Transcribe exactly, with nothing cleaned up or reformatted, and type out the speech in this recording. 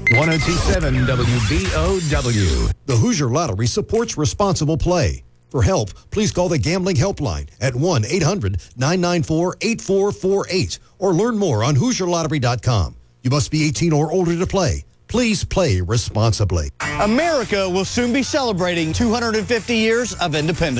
one oh two point seven W B O W. The Hoosier Lottery supports responsible play. For help, please call the Gambling Helpline at one eight hundred nine nine four eight four four eight or learn more on Hoosier Lottery dot com. You must be eighteen or older to play. Please play responsibly. America will soon be celebrating two hundred fifty years of independence.